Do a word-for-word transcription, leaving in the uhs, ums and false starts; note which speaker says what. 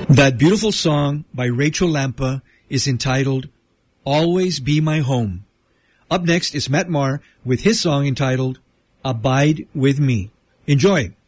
Speaker 1: That beautiful song by Rachel Lampa is entitled Always Be My Home. Up next is Matt Maher with his song entitled Abide With Me. Enjoy.